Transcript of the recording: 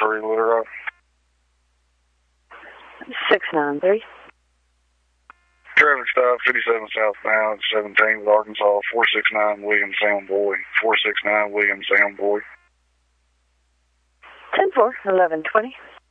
693 Little Rock. 693. Traffic stop 57 southbound, 17th Arkansas, 469 William Sam Boy. 469 William Sam Boy. 10-4, 1120.